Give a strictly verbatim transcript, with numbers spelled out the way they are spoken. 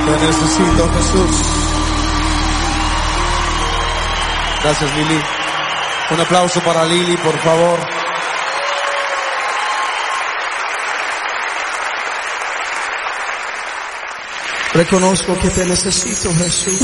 Te necesito, Jesús. Gracias, Lili. Un aplauso para Lili, por favor. Reconozco que te necesito, Jesús.